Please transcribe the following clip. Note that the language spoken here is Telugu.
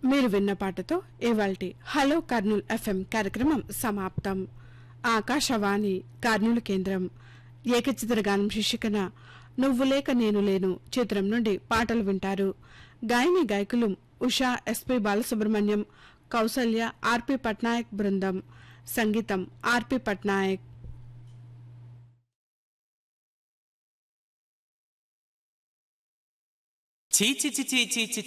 మీరు విన్న పాటతో ఇవాల్టి హలో కర్నూల్ ఎఫ్ఎం కార్యక్రమం సమాప్తం. ఆకాశవాణి కర్నూలు కేంద్రం. ఏకచిత్రగానం శీర్షికన నువ్వు లేక నేను లేను చిత్రం నుండి పాటలు వింటారు. గాయని గాయకులు ఉషా, ఎస్పి బాలసుబ్రహ్మణ్యం, కౌసల్య, ఆర్పి పట్నాయక్ బృందం. సంగీతం ఆర్పి పట్నాయక్. చీ చీ చీ చీ చీ చీ